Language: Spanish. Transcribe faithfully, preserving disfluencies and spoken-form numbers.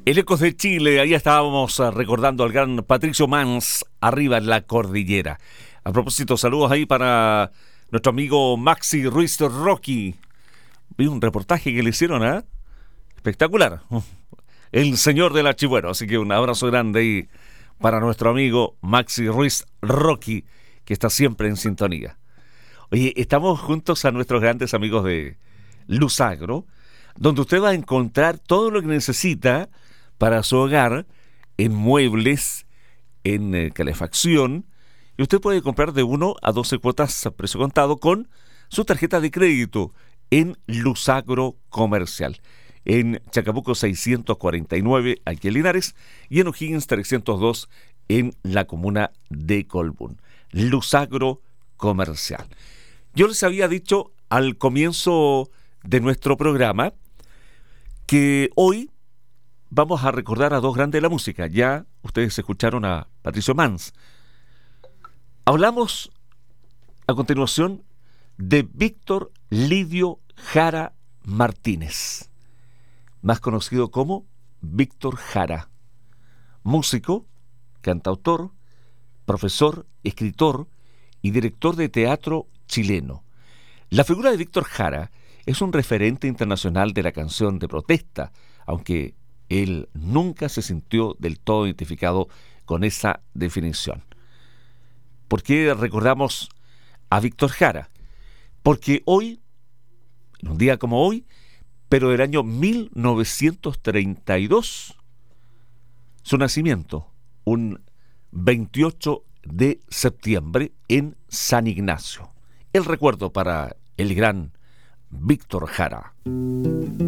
El Ecos de Chile, ahí estábamos uh, recordando al gran Patricio Mans, arriba en la cordillera. A propósito, saludos ahí para nuestro amigo Maxi Ruiz Rocky. Vi un reportaje que le hicieron, ¿eh? Espectacular. El señor del archivuelo, así que un abrazo grande ahí para nuestro amigo Maxi Ruiz Rocky, que está siempre en sintonía. Oye, estamos juntos a nuestros grandes amigos de Luzagro, donde usted va a encontrar todo lo que necesita para su hogar, en muebles, en eh, calefacción, y usted puede comprar de uno a doce cuotas a precio contado con su tarjeta de crédito en Luzagro Comercial, en Chacabuco seiscientos cuarenta y nueve, aquí en Linares, y en O'Higgins trescientos dos, en la comuna de Colbún. Luzagro Comercial. Yo les había dicho al comienzo de nuestro programa que hoy vamos a recordar a dos grandes de la música. Ya ustedes escucharon a Patricio Mans. Hablamos a continuación de Víctor Lidio Jara Martínez, más conocido como Víctor Jara, músico, cantautor, profesor, escritor y director de teatro chileno. La figura de Víctor Jara es un referente internacional de la canción de protesta, aunque él nunca se sintió del todo identificado con esa definición. ¿Por qué recordamos a Víctor Jara? Porque hoy, en un día como hoy, pero del año mil novecientos treinta y dos, su nacimiento, un veintiocho de septiembre en San Ignacio. El recuerdo para el gran Víctor Jara.